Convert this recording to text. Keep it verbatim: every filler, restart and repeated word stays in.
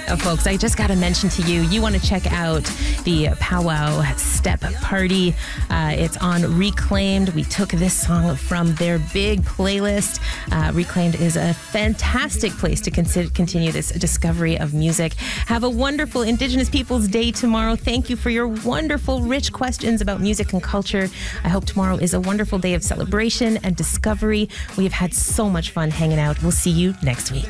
Uh, folks, I just got to mention to you, you want to check out the Powwow Step Party. Uh, it's on Reclaimed. We took this song from their big playlist. Uh, Reclaimed is a fantastic place to consider, continue this discovery of music. Have a wonderful Indigenous Peoples Day tomorrow. Thank you for your wonderful, rich questions about music and culture. I hope tomorrow is a wonderful day of celebration and discovery. We have had so much fun hanging out. We'll see you next week.